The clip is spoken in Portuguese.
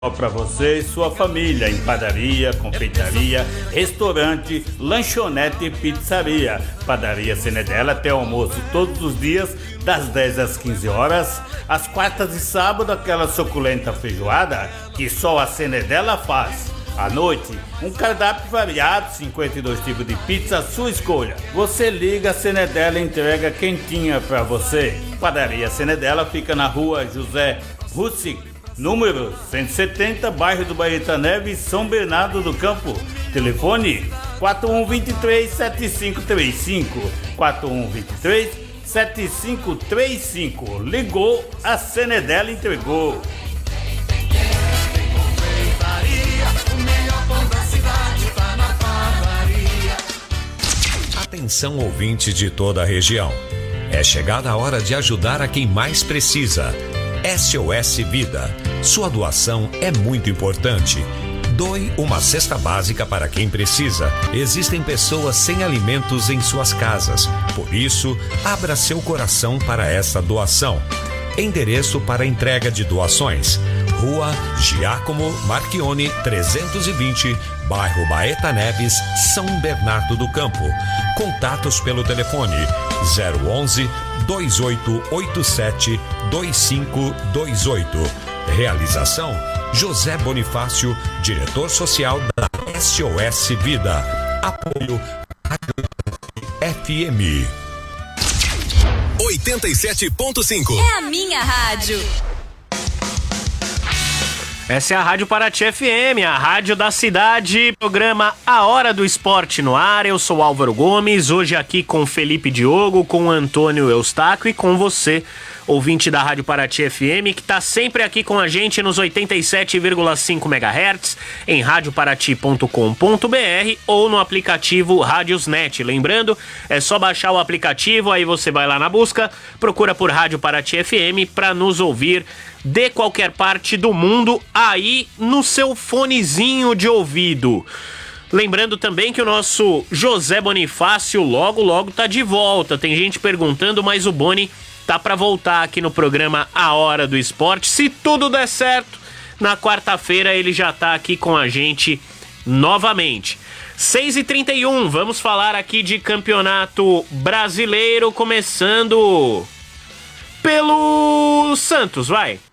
Para você e sua família em padaria, confeitaria, restaurante, lanchonete e pizzaria. Padaria Senedela tem almoço todos os dias das 10 às 15 horas. Às quartas e sábado, aquela suculenta feijoada que só a Senedela faz. À noite, um cardápio variado, 52 tipos de pizza à sua escolha. Você liga, a Senedela entrega quentinha para você. Padaria Senedela fica na rua José Russick, número 170, bairro do Baeta Neves, São Bernardo do Campo. Telefone 4123-7535. 4123-7535. Ligou, a Senedela entregou. Atenção, ouvintes de toda a região. É chegada a hora de ajudar a quem mais precisa. SOS Vida. Sua doação é muito importante. Doe uma cesta básica para quem precisa. Existem pessoas sem alimentos em suas casas. Por isso, abra seu coração para essa doação. Endereço para entrega de doações: Rua Giacomo Marchione 320, bairro Baeta Neves, São Bernardo do Campo. Contatos pelo telefone 011 2887 2528. Realização: José Bonifácio, diretor social da SOS Vida. Apoio Rádio FM 87.5. É a minha rádio. Essa é a Rádio Paraty FM, a rádio da cidade. Programa A Hora do Esporte no ar. Eu sou Álvaro Gomes, hoje aqui com Felipe Diogo, com Antônio Eustáquio e com você, ouvinte da Rádio Paraty FM, que está sempre aqui com a gente nos 87,5 MHz, em radioparati.com.br ou no aplicativo Radiosnet. Lembrando, é só baixar o aplicativo, aí você vai lá na busca, procura por Rádio Paraty FM para nos ouvir de qualquer parte do mundo, aí no seu fonezinho de ouvido. Lembrando também que o nosso José Bonifácio logo tá de volta. Tem gente perguntando, mas o Boni tá para voltar aqui no programa A Hora do Esporte. Se tudo der certo, na quarta-feira ele já tá aqui com a gente novamente. 6h31, vamos falar aqui de Campeonato Brasileiro, começando pelo Santos, vai.